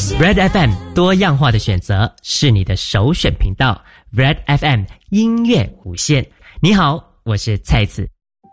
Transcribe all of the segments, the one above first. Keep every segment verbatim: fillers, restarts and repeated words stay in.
Red F M 多样化的选择是你的首选频道。Red F M 音乐无限。你好，我是蔡子。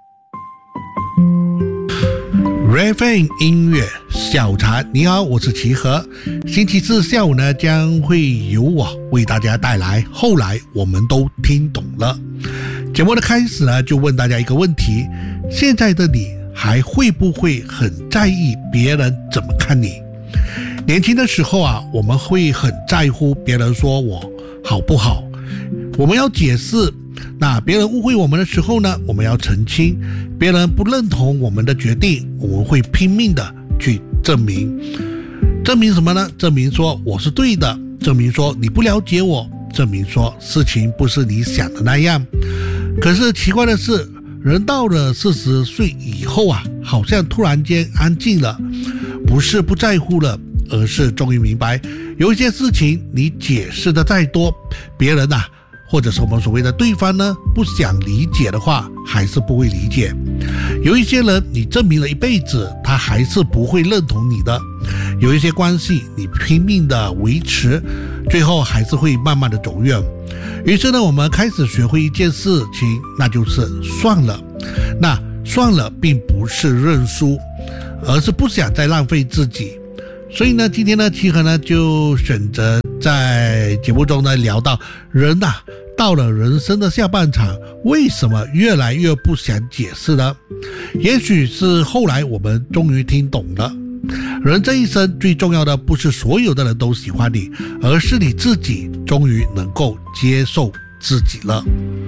Red F M 音乐小茶，你好，我是齐和。星期四下午呢，将会由我为大家带来后来我们都听懂了。节目的开始呢，就问大家一个问题：现在的你还会不会很在意别人怎么看你？年轻的时候啊，我们会很在乎别人说我好不好，我们要解释。那别人误会我们的时候呢，我们要澄清；别人不认同我们的决定，我们会拼命的去证明。证明什么呢？证明说我是对的，证明说你不了解我，证明说事情不是你想的那样。可是奇怪的是，人到了四十岁以后啊，好像突然间安静了，不是不在乎了，而是终于明白，有一些事情你解释的再多，别人啊，或者是我们所谓的对方呢，不想理解的话，还是不会理解。有一些人你证明了一辈子，他还是不会认同你的。有一些关系你拼命的维持，最后还是会慢慢的走远。于是呢，我们开始学会一件事情，那就是算了。那算了并不是认输，而是不想再浪费自己。所以呢，今天呢，齐和呢就选择在节目中呢聊到人呐、啊，到了人生的下半场，为什么越来越不想解释呢？也许是后来我们终于听懂了，人这一生最重要的不是所有的人都喜欢你，而是你自己终于能够接受自己了。